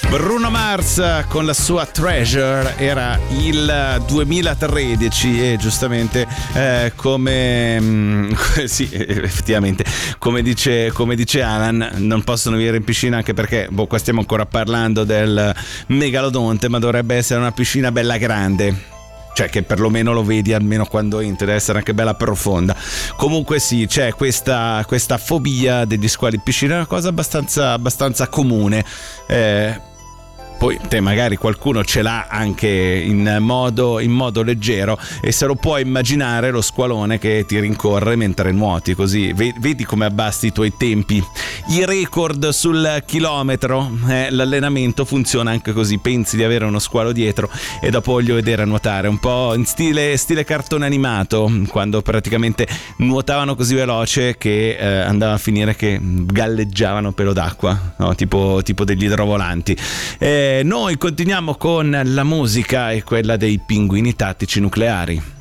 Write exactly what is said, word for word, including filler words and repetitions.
Bruno Mars con la sua Treasure, era il duemilatredici e giustamente eh, come mh, sì, effettivamente come dice, come dice Alan, non possono vivere in piscina, anche perché boh, qua stiamo ancora parlando del megalodonte, ma dovrebbe essere una piscina bella grande, cioè che perlomeno lo vedi almeno quando entri, deve essere anche bella profonda. Comunque sì, c'è questa, questa fobia degli squali in piscina, è una cosa abbastanza, abbastanza comune. Eh, poi te magari qualcuno ce l'ha anche in modo, in modo leggero, e se lo puoi immaginare lo squalone che ti rincorre mentre nuoti, così vedi come abbasti i tuoi tempi, i record sul chilometro. Eh, l'allenamento funziona anche così, pensi di avere uno squalo dietro e dopo voglio vedere a nuotare, un po' in stile, stile cartone animato, quando praticamente nuotavano così veloce che eh, andava a finire che galleggiavano pelo d'acqua, no? tipo, tipo degli idrovolanti. eh, Noi continuiamo con la musica e quella dei pinguini tattici nucleari.